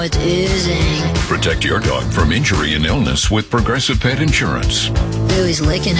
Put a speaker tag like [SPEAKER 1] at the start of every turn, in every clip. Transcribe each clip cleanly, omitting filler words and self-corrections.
[SPEAKER 1] It isn't.
[SPEAKER 2] Protect your dog from injury and illness with Progressive Pet Insurance.
[SPEAKER 1] Ooh, he's licking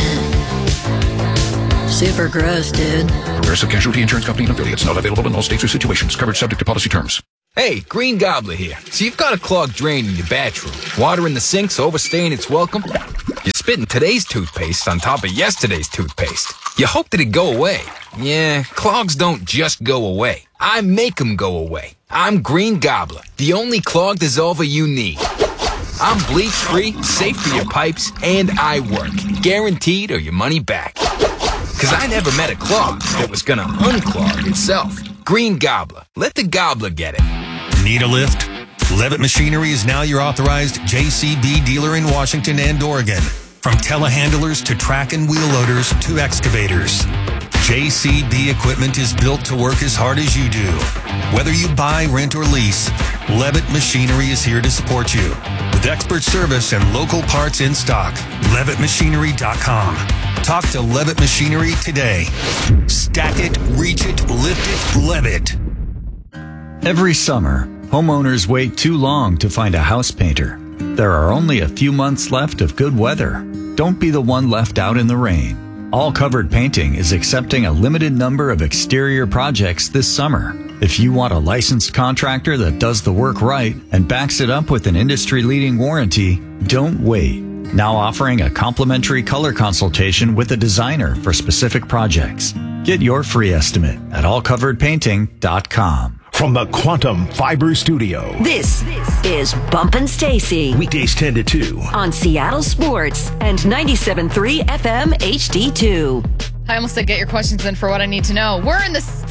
[SPEAKER 1] it. Super gross, dude.
[SPEAKER 2] Progressive Casualty Insurance Company and affiliates. Not available in all states or situations. Coverage subject to policy terms.
[SPEAKER 3] Hey, Green Gobbler here. So you've got a clogged drain in your bathroom. Water in the sink's overstaying its welcome. You're spitting today's toothpaste on top of yesterday's toothpaste. You hope that it go away. Yeah, clogs don't just go away. I make them go away. I'm Green Gobbler, the only clog dissolver you need. I'm bleach-free, safe for your pipes, and I work. Guaranteed or your money back. Because I never met a clog that was going to unclog itself. Green Gobbler. Let the gobbler get it.
[SPEAKER 4] Need a lift? Levitt Machinery is now your authorized JCB dealer in Washington and Oregon. From telehandlers to track and wheel loaders to excavators. JCB equipment is built to work as hard as you do. Whether you buy, rent, or lease, Levitt Machinery is here to support you. With expert service and local parts in stock, LevittMachinery.com. Talk to Levitt Machinery today. Stack it, reach it, lift it, Levitt.
[SPEAKER 5] Every summer, homeowners wait too long to find a house painter. There are only a few months left of good weather. Don't be the one left out in the rain. All Covered Painting is accepting a limited number of exterior projects this summer. If you want a licensed contractor that does the work right and backs it up with an industry-leading warranty, don't wait. Now offering a complimentary color consultation with a designer for specific projects. Get your free estimate at allcoveredpainting.com.
[SPEAKER 6] From the Quantum Fiber Studio.
[SPEAKER 7] This is Bumpin' Stacy.
[SPEAKER 6] Weekdays 10 to 2.
[SPEAKER 7] On Seattle Sports and 97.3 FM HD2.
[SPEAKER 8] I almost said get your questions in for what I need to know. We're in this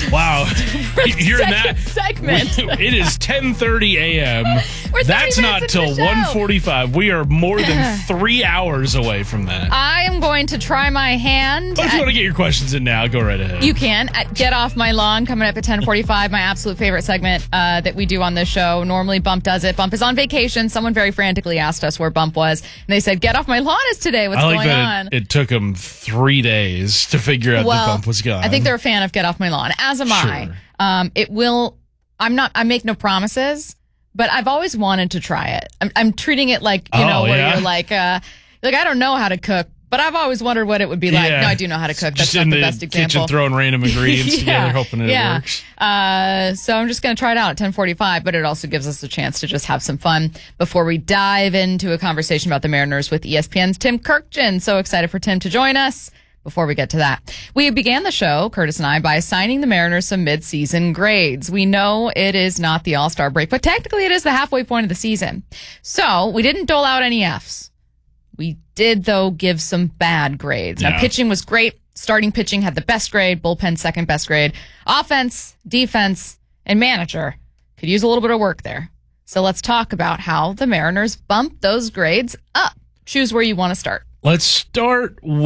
[SPEAKER 9] You're in that
[SPEAKER 8] segment.
[SPEAKER 9] It is 10:30 a.m. That's not till
[SPEAKER 8] 1:45.
[SPEAKER 9] We are more than 3 hours away from that.
[SPEAKER 8] I am going to try my hand.
[SPEAKER 9] But if you want to get your questions in now, go right ahead.
[SPEAKER 8] You can. Get Off My Lawn coming up at 10:45. My absolute favorite segment that we do on this show. Normally Bump does it. Bump is on vacation. Someone very frantically asked us where Bump was. And they said, Get Off My Lawn is today. What's going on?
[SPEAKER 9] It took them 3 days to figure out that Bump was gone.
[SPEAKER 8] I think they're a fan of Get Off My Lawn, as am I. It will. I make no promises, but I've always wanted to try it. I'm treating it like, where you're like, I don't know how to cook, but I've always wondered what it would be like. No, I do know how to cook. That's
[SPEAKER 9] just
[SPEAKER 8] not
[SPEAKER 9] in
[SPEAKER 8] the best example.
[SPEAKER 9] Kitchen throwing random ingredients together, hoping it works.
[SPEAKER 8] So I'm just going to try it out at 10:45, but it also gives us a chance to just have some fun before we dive into a conversation about the Mariners with ESPN's Tim Kurkjian. So excited for Tim to join us. Before we get to that, we began the show, Curtis and I, by assigning the Mariners some mid-season grades. We know it is not the All-Star break, but technically it is the halfway point of the season. So we didn't dole out any Fs. We did, though, give some bad grades. Now, pitching was great. Starting pitching had the best grade. Bullpen, second best grade. Offense, defense, and manager could use a little bit of work there. So let's talk about how the Mariners bumped those grades up. Choose where you want to start.
[SPEAKER 9] Let's go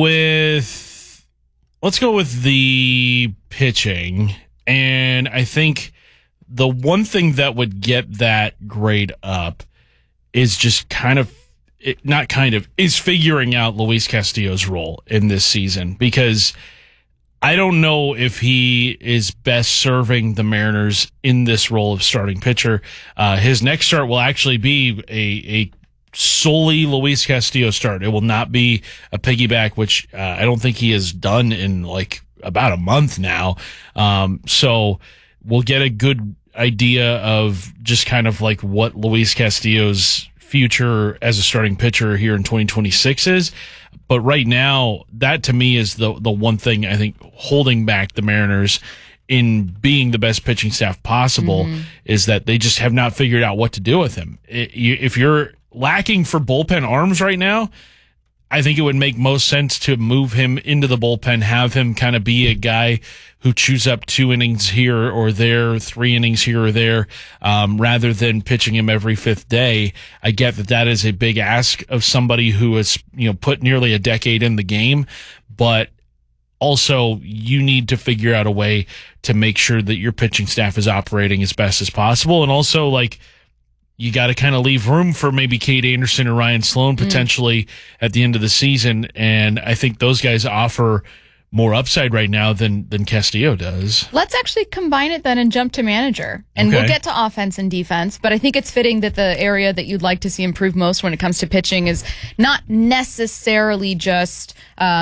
[SPEAKER 9] with the pitching. And I think the one thing that would get that grade up is just is figuring out Luis Castillo's role in this season, because I don't know if he is best serving the Mariners in this role of starting pitcher. His next start will actually be a solely Luis Castillo start. It will not be a piggyback, which I don't think he has done in like about a month now. So we'll get a good idea of just kind of like what Luis Castillo's future as a starting pitcher here in 2026 is. But right now, that to me is the one thing I think holding back the Mariners in being the best pitching staff possible is that they just have not figured out what to do with him. If you're lacking for bullpen arms right now, I think it would make most sense to move him into the bullpen, have him kind of be a guy who chews up 2 innings here or there, 3 innings here or there, rather than pitching him every 5th day. I get that is a big ask of somebody who has, put nearly a decade in the game, but also you need to figure out a way to make sure that your pitching staff is operating as best as possible. And also, you got to kind of leave room for maybe Cade Anderson or Ryan Sloan potentially at the end of the season. And I think those guys offer more upside right now than Castillo does.
[SPEAKER 8] Let's actually combine it then and jump to manager. And
[SPEAKER 9] Okay.
[SPEAKER 8] we'll get to offense and defense, but I think it's fitting that the area that you'd like to see improve most when it comes to pitching is not necessarily just,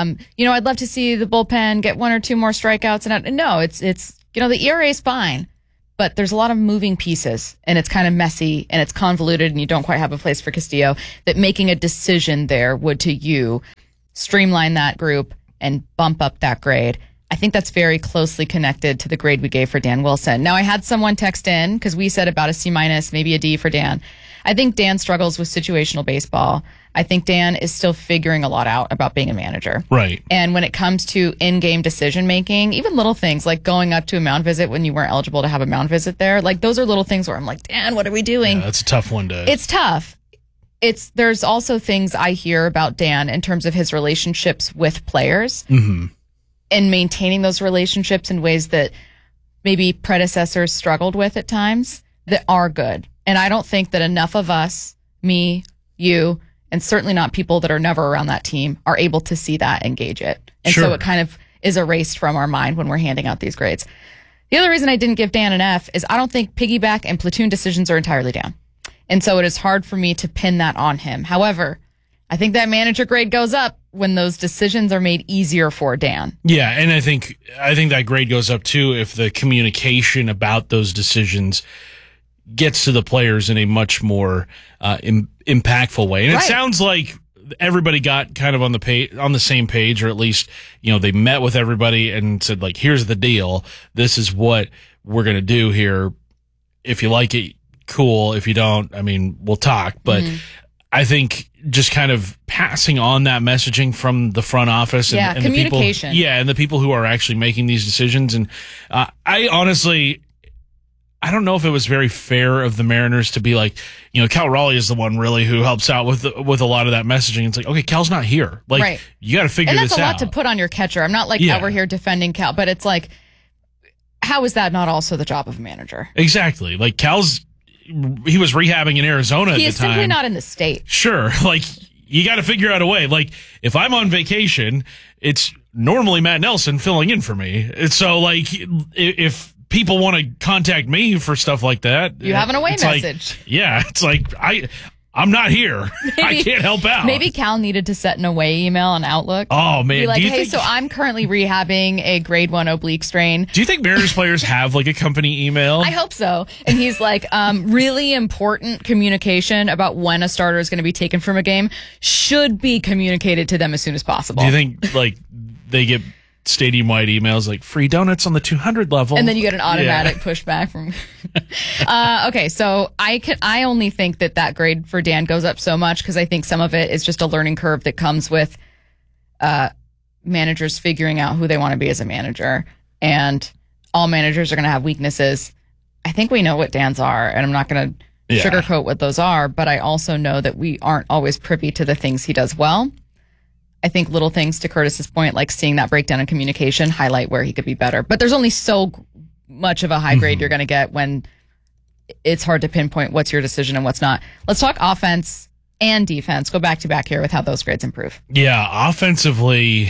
[SPEAKER 8] I'd love to see the bullpen get 1 or 2 more strikeouts. And no, it's the ERA is fine, but there's a lot of moving pieces and it's kind of messy and it's convoluted and you don't quite have a place for Castillo. That making a decision there would, to you, streamline that group and bump up that grade. I think that's very closely connected to the grade we gave for Dan Wilson. Now, I had someone text in because we said about a C-, maybe a D for Dan. I think Dan struggles with situational baseball. I think Dan is still figuring a lot out about being a manager.
[SPEAKER 9] Right.
[SPEAKER 8] And when it comes to in-game decision-making, even little things like going up to a mound visit when you weren't eligible to have a mound visit there, like those are little things where I'm like, Dan, what are we doing?
[SPEAKER 9] Yeah, that's a tough one to...
[SPEAKER 8] It's tough. There's also things I hear about Dan in terms of his relationships with players and maintaining those relationships in ways that maybe predecessors struggled with at times that are good. And I don't think that enough of us, me, you, and certainly not people that are never around that team, are able to see that and gauge it. And
[SPEAKER 9] Sure.
[SPEAKER 8] so it kind of is erased from our mind when we're handing out these grades. The other reason I didn't give Dan an F is I don't think piggyback and platoon decisions are entirely down. And so it is hard for me to pin that on him. However, I think that manager grade goes up when those decisions are made easier for Dan.
[SPEAKER 9] Yeah, and I think that grade goes up too if the communication about those decisions gets to the players in a much more impactful way. And
[SPEAKER 8] Right.
[SPEAKER 9] It sounds like everybody got kind of on the same page, or at least, they met with everybody and said, like, here's the deal. This is what we're going to do here. If you like it, cool. If you don't, we'll talk. But I think just kind of passing on that messaging from the front office and
[SPEAKER 8] communication.
[SPEAKER 9] The people, and the people who are actually making these decisions. And I honestly, I don't know if it was very fair of the Mariners to be like, Cal Raleigh is the one really who helps out with a lot of that messaging. It's like, okay, Cal's not here. Like,
[SPEAKER 8] Right.
[SPEAKER 9] You got to figure
[SPEAKER 8] And
[SPEAKER 9] this
[SPEAKER 8] that's a
[SPEAKER 9] out.
[SPEAKER 8] lot to put on your catcher. I'm not like
[SPEAKER 9] Yeah.
[SPEAKER 8] over here defending Cal, but it's like, how is that not also the job of a manager?
[SPEAKER 9] Exactly. Like he was rehabbing in Arizona at
[SPEAKER 8] He
[SPEAKER 9] the
[SPEAKER 8] is
[SPEAKER 9] time.
[SPEAKER 8] simply not in the state.
[SPEAKER 9] Sure. Like, you got to figure out a way. Like, if I'm on vacation, it's normally Matt Nelson filling in for me. It's so, like, if people want to contact me for stuff like that,
[SPEAKER 8] You have an away
[SPEAKER 9] it's like-
[SPEAKER 8] message.
[SPEAKER 9] it's like, I'm not here. I can't help out.
[SPEAKER 8] Maybe Cal needed to set an away email on Outlook.
[SPEAKER 9] Oh, man.
[SPEAKER 8] Be like,
[SPEAKER 9] do you
[SPEAKER 8] hey,
[SPEAKER 9] think,
[SPEAKER 8] so I'm currently rehabbing a grade 1 oblique strain.
[SPEAKER 9] do you think Mariners players have, like, a company email?
[SPEAKER 8] I hope so. And he's like, really important communication about when a starter is going to be taken from a game should be communicated to them as soon as possible.
[SPEAKER 9] Do you think, like, they get stadium-wide emails like free donuts on the 200 level?
[SPEAKER 8] And then you get an automatic pushback from. Okay, so I only think that grade for Dan goes up so much because I think some of it is just a learning curve that comes with managers figuring out who they want to be as a manager, and all managers are going to have weaknesses. I think we know what Dan's are, and I'm not going to sugarcoat what those are, but I also know that we aren't always privy to the things he does well. I think little things, to Curtis's point, like seeing that breakdown in communication, highlight where he could be better. But there's only so much of a high grade you're going to get when it's hard to pinpoint what's your decision and what's not. Let's talk offense and defense. Go back to back here with how those grades improve.
[SPEAKER 9] Yeah, offensively,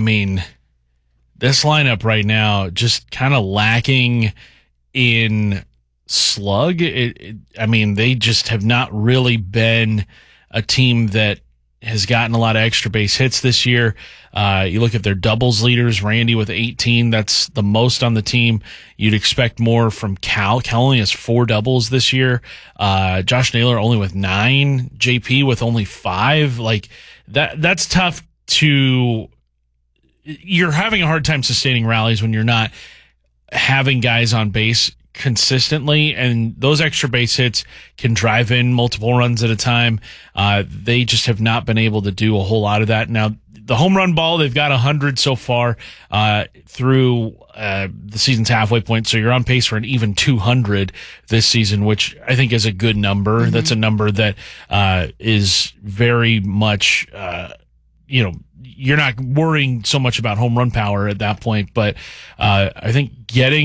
[SPEAKER 9] this lineup right now just kind of lacking in slug. They just have not really been a team that has gotten a lot of extra base hits this year. You look at their doubles leaders, Randy with 18. That's the most on the team. You'd expect more from Cal. Cal only has 4 doubles this year. Josh Naylor only with 9. JP with only 5. Like that's tough to, you're having a hard time sustaining rallies when you're not having guys on base consistently, and those extra base hits can drive in multiple runs at a time. They just have not been able to do a whole lot of that. Now, the home run ball, they've got 100 so far through the season's halfway point, so you're on pace for an even 200 this season, which I think is a good number. Mm-hmm. That's a number that is very much, you're not worrying so much about home run power at that point, but I think getting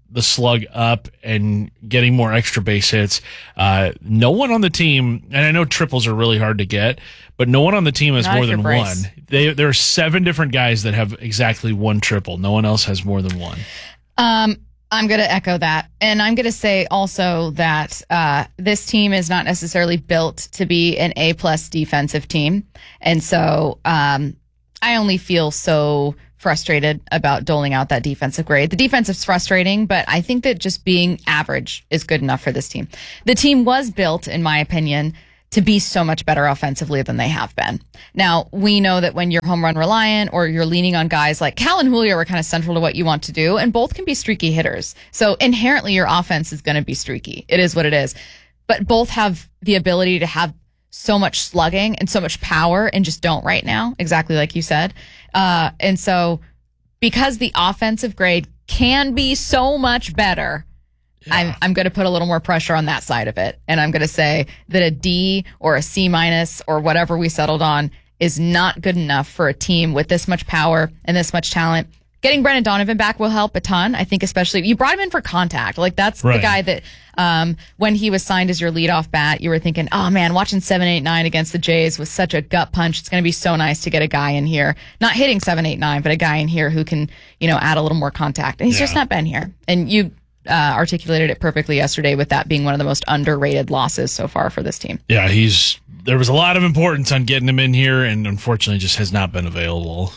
[SPEAKER 9] the slug up and getting more extra base hits. No one on the team, and I know triples are really hard to get, but no one on the team has more than one. There are 7 different guys that have exactly one triple. No one else has more than one.
[SPEAKER 8] I'm going to echo that. And I'm going to say also that this team is not necessarily built to be an A-plus defensive team. And so I only feel so frustrated about doling out that defensive grade. The defense is frustrating, but I think that just being average is good enough for this team. The team was built, in my opinion, to be so much better offensively than they have been. Now, we know that when you're home run reliant or you're leaning on guys like Cal and Julio are kind of central to what you want to do, and both can be streaky hitters. So inherently your offense is going to be streaky. It is what it is. But both have the ability to have so much slugging and so much power and just don't right now, exactly like you said. And so because the offensive grade can be so much better, I'm going to put a little more pressure on that side of it. And I'm going to say that a D or a C minus or whatever we settled on is not good enough for a team with this much power and this much talent. Getting Brendan Donovan back will help a ton. I think especially you brought him in for contact. Like that's the guy that when he was signed as your leadoff bat, you were thinking, oh man, watching 7-8-9 against the Jays was such a gut punch. It's going to be so nice to get a guy in here, not hitting 7-8-9, but a guy in here who can, add a little more contact. And he's just not been here. And you articulated it perfectly yesterday with that being one of the most underrated losses so far for this team.
[SPEAKER 9] Yeah, there was a lot of importance on getting him in here, and unfortunately just has not been available.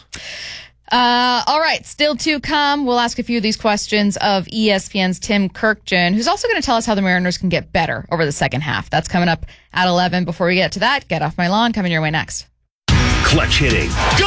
[SPEAKER 8] All right, still to come. We'll ask a few of these questions of ESPN's Tim Kirkjian, who's also going to tell us how the Mariners can get better over the second half. That's coming up at 11. Before we get to that, Get Off My Lawn coming your way next.
[SPEAKER 6] Clutch hitting.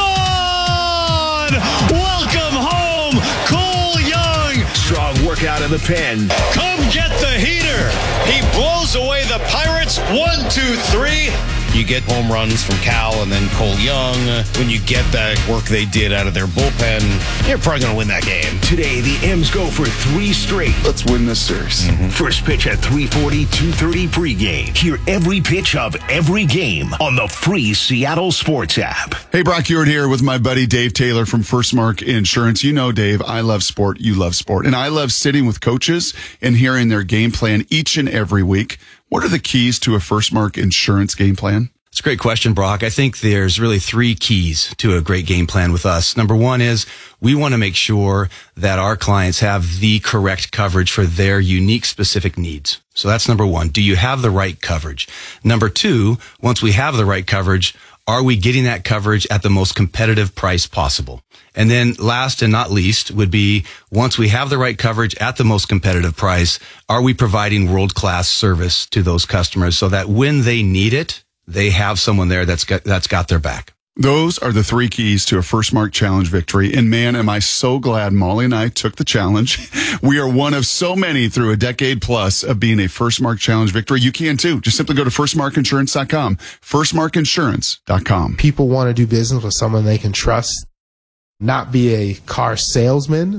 [SPEAKER 10] Gone! Welcome home, Cole Young!
[SPEAKER 6] Strong workout in the pen.
[SPEAKER 10] Come get the heater! He blows away the Pirates. 1, 2, 3. You get home runs from Cal and then Cole Young. When you get that work they did out of their bullpen, you're probably going to win that game.
[SPEAKER 6] Today, the M's go for 3 straight.
[SPEAKER 11] Let's win this series.
[SPEAKER 6] First pitch at 3:40, 2:30 pregame. Hear every pitch of every game on the free Seattle Sports app.
[SPEAKER 11] Hey, Brock Ewart here with my buddy Dave Taylor from First Mark Insurance. You know, Dave, I love sport. You love sport. And I love sitting with coaches and hearing their game plan each and every week. What are the keys to a First Mark Insurance game plan?
[SPEAKER 12] It's a great question, Brock. I think there's really 3 keys to a great game plan with us. Number 1 is we want to make sure that our clients have the correct coverage for their unique specific needs. So that's number 1. Do you have the right coverage? Number 2, once we have the right coverage, are we getting that coverage at the most competitive price possible? And then last and not least would be once we have the right coverage at the most competitive price, are we providing world-class service to those customers so that when they need it, they have someone there that's got their back.
[SPEAKER 11] Those are the 3 keys to a First Mark Challenge victory. And man, am I so glad Molly and I took the challenge. We are one of so many through a decade plus of being a First Mark Challenge victory. You can too. Just simply go to firstmarkinsurance.com, firstmarkinsurance.com.
[SPEAKER 13] People want to do business with someone they can trust, not be a car salesman.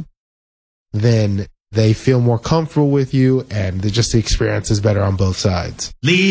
[SPEAKER 13] Then they feel more comfortable with you, and just the experience is better on both sides.